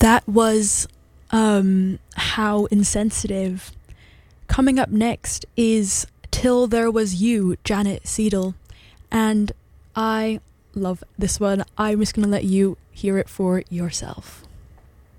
That was How Insensitive. Coming up next is Till There Was You, Janet Seidel. And I love this one. I'm just going to let you hear it for yourself.